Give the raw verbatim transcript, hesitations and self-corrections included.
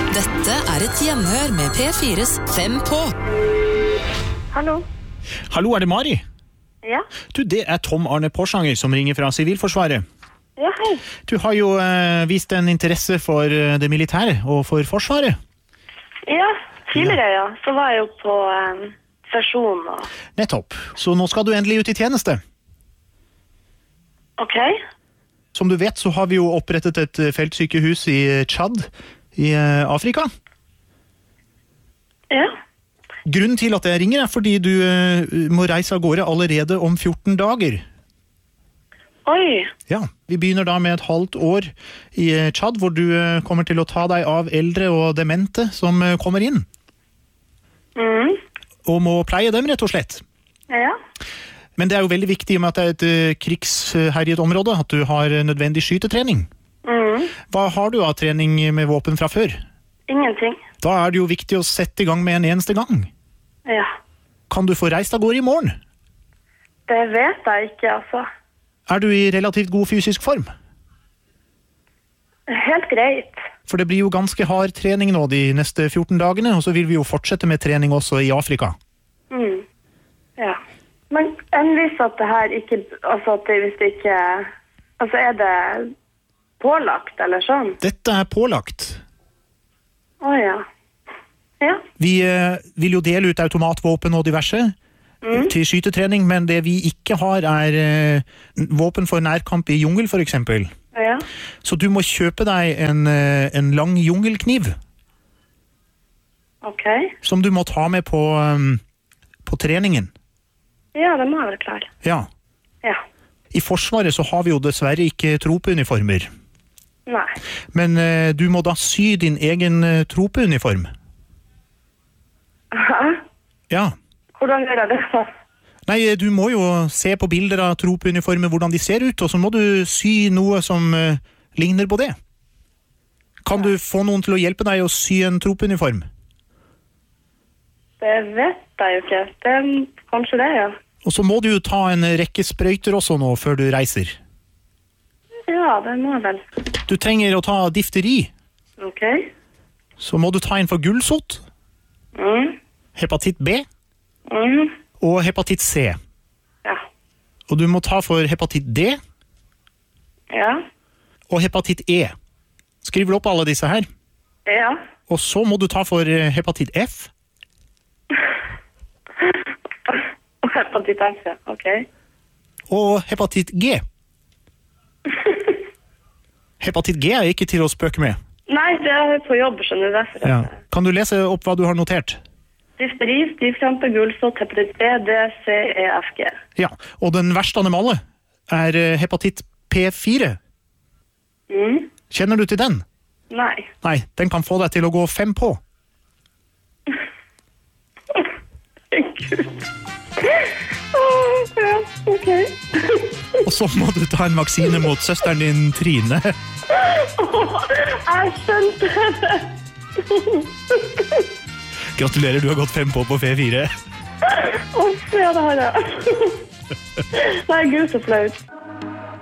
Dette er et gjenhør med P fires Fem på. Hallo. Hallo, er det Mari? Ja. Du, det er Tom Arne Porsanger som ringer fra Sivilforsvaret. Ja, hei. Du har jo eh, vist en interesse for eh, det militære og for Forsvaret. Ja, tidligere ja. Så var jeg jo på um, sesjon og... Nettopp. Så nå skal du endelig ut i tjeneste. Ok. Som du vet så har vi jo opprettet et feltsykehus i Tchad, i eh, Afrika. Ja. Grunnen til at jeg ringer er fordi du eh, må reise av gårde allerede om fjorten dager. Oi. Ja, vi begynner da med et halvt år i eh, Tchad, hvor du eh, kommer til å ta deg av eldre og demente som eh, kommer inn. Mhm. Og må pleie dem, rett og slett. Ja. Men det er jo veldig viktig med at det er et uh, krigsherjet område, at du har nødvendig skytetrening. Mhm. Hva har du av trening med våpen fra før? Ingenting. Da er det jo viktig å sette i gang med en eneste gang. Ja. Kan du få reist av gårde i morgen? Det vet jeg ikke, altså. Er du i relativt god fysisk form? Helt greit. For det blir jo ganske hard trening nå de neste fjorten dagene, og så vil vi jo fortsette med trening også i Afrika. Mhm. Ja. Men enn hvis at det her ikke, altså at det, hvis det ikke, altså er det pålagt eller sånn? Dette er pålagt. Å ja. Ja. Vi eh, vil jo dele ut automatvåpen og diverse Mm. til skytetrening, men det vi ikke har er eh, våpen for nærkamp i jungel for eksempel. Ja. Så du må kjøpe deg en, eh, en lang jungelkniv Ok. som du må ta med på, um, på treningen. Ja, det må jeg være klar. Ja. Ja. I Forsvaret så har vi jo dessverre ikke tropeuniformer. Nei. Men eh, du må da sy din egen eh, tropeuniform. Hæ? Ja. Hvordan gjør jeg det da? Nei, du må jo se på bilder av tropeuniformer hvordan de ser ut, og så må du sy noe som eh, ligner på det. Kan du få noen til å hjelpe deg å sy en tropeuniform? Det vet jeg jo ikke. Det er kanskje det, ja. Og så må du jo ta en rekke sprøyter også nå før du reiser. Ja, det må jeg vel. Du trenger å ta difteri. Ok. Så må du ta en for gulsott, Mm. hepatitt B Mm. og hepatitt C. Ja. Og du må ta for hepatitt D Ja. og hepatitt E. Skriver du opp alle disse her? Ja. Og så må du ta for eh, hepatitt F Og hepatitt F, ja. Ok. og hepatitt G. Hepatitt G er ikke til å spøke med. Nei, det er på jobb, skjønner du derfor. Ja. Kan du lese opp hva du har notert? Difteri, stivkrampe, gulsott, hepatitt B, D, C, E, F, G. Ja, og den verste av dem alle er eh, hepatitt P fire. Mm. Kjenner du til den? Nei. Nei, den kan få deg til å gå fem på. Gud. Åh, ja, ok. Og så må du ta en vaksine mot søsteren din, Trine. Åh, jeg skjønte det. Gratulerer, du har gått fem på på P fire. Åh, ja, det har jeg. Nei, Gud, så flaut.